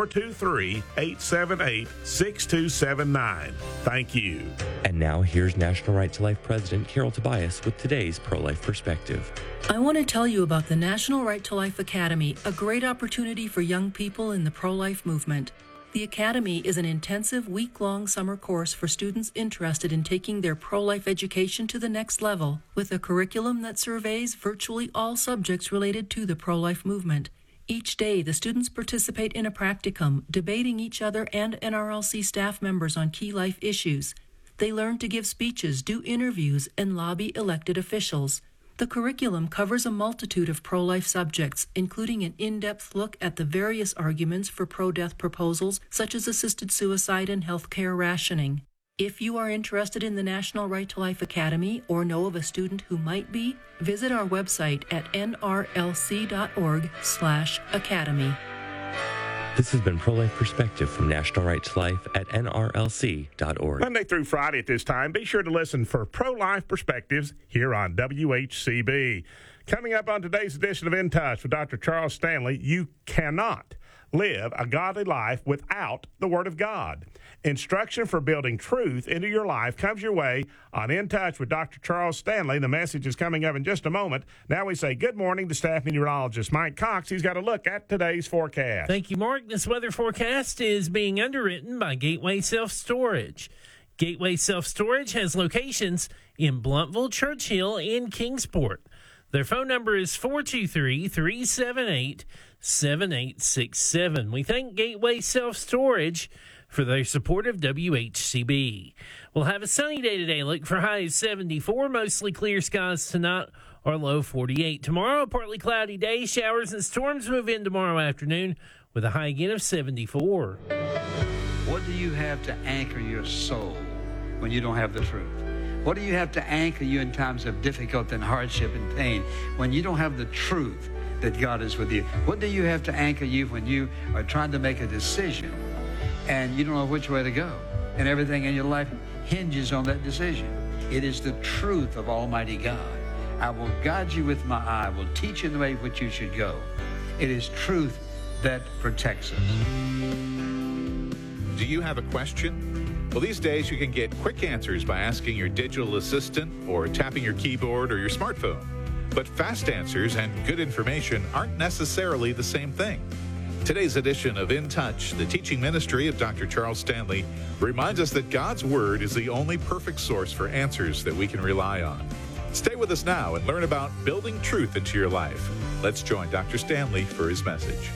423-878-6279. Thank you. And now here's National Right to Life President Carol Tobias with today's Pro-Life Perspective. I want to tell you about the National Right to Life Academy, a great opportunity for young people in the pro-life movement. The Academy is an intensive week-long summer course for students interested in taking their pro-life education to the next level, with a curriculum that surveys virtually all subjects related to the pro-life movement. Each day, the students participate in a practicum, debating each other and NRLC staff members on key life issues. They learn to give speeches, do interviews, and lobby elected officials. The curriculum covers a multitude of pro-life subjects, including an in-depth look at the various arguments for pro-death proposals, such as assisted suicide and healthcare rationing. If you are interested in the National Right to Life Academy or know of a student who might be, visit our website at nrlc.org/academy. This has been Pro-Life Perspective from National Right to Life at nrlc.org. Monday through Friday at this time, be sure to listen for Pro-Life Perspectives here on WHCB. Coming up on today's edition of In Touch with Dr. Charles Stanley, you cannot live a godly life without the Word of God. Instruction for building truth into your life comes your way on In Touch with Dr. Charles Stanley. The message is coming up in just a moment. Now we say good morning to staff meteorologist Mike Cox. He's got a look at today's forecast. Thank you, Mark. This weather forecast is being underwritten by Gateway Self-Storage. Gateway Self-Storage has locations in Blountville, Churchill, and Kingsport. Their phone number is 423-378-7867. We thank Gateway Self-Storage for their support of WHCB. We'll have a sunny day today. Look for highs 74, mostly clear skies tonight, or low 48. Tomorrow, a partly cloudy day. Showers and storms move in tomorrow afternoon with a high again of 74. What do you have to anchor your soul when you don't have the truth? What do you have to anchor you in times of difficulty and hardship and pain when you don't have the truth that God is with you? What do you have to anchor you when you are trying to make a decision and you don't know which way to go, and everything in your life hinges on that decision? It is the truth of Almighty God. I will guide you with my eye. I will teach you the way which you should go. It is truth that protects us. Do you have a question? Well, these days you can get quick answers by asking your digital assistant or tapping your keyboard or your smartphone. But fast answers and good information aren't necessarily the same thing. Today's edition of In Touch, the teaching ministry of Dr. Charles Stanley, reminds us that God's Word is the only perfect source for answers that we can rely on. Stay with us now and learn about building truth into your life. Let's join Dr. Stanley for his message.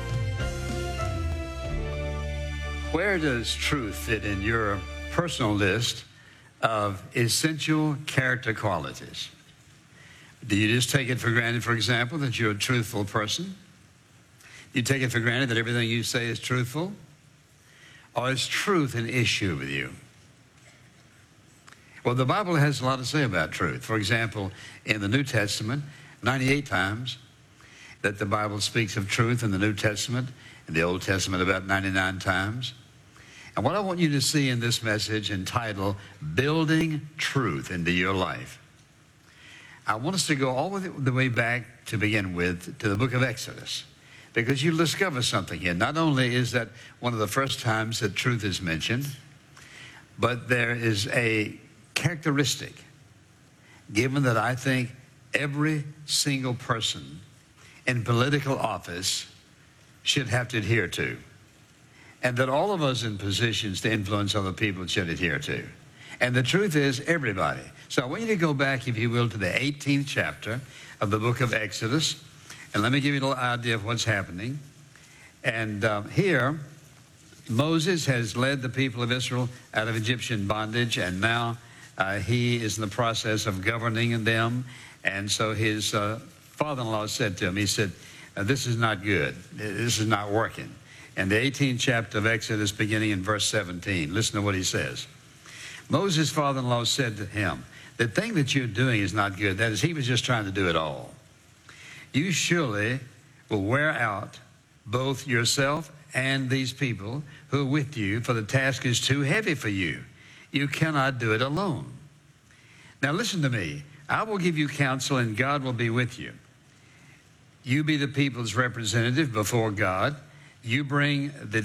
Where does truth fit in your personal list of essential character qualities? Do you just take it for granted, for example, that you're a truthful person? You take it for granted that everything you say is truthful? Or is truth an issue with you? Well, the Bible has a lot to say about truth. For example, in the New Testament, 98 times that the Bible speaks of truth in the New Testament, in the Old Testament about 99 times. And what I want you to see in this message entitled, Building Truth into Your Life, I want us to go all the way back to begin with to the book of Exodus, because you'll discover something here. Not only is that one of the first times that truth is mentioned, but there is a characteristic given that I think every single person in political office should have to adhere to, and that all of us in positions to influence other people should adhere to. And the truth is, everybody. So I want you to go back, if you will, to the 18th chapter of the book of Exodus, and let me give you a little idea of what's happening. And here, Moses has led the people of Israel out of Egyptian bondage, and now he is in the process of governing them. And so his father-in-law said to him, he said, this is not good. This is not working. And the 18th chapter of Exodus, beginning in verse 17, listen to what he says. Moses' father-in-law said to him, the thing that you're doing is not good. That is, he was just trying to do it all. You surely will wear out both yourself and these people who are with you, for the task is too heavy for you. You cannot do it alone. Now listen to me. I will give you counsel, and God will be with you. You be the people's representative before God. You bring the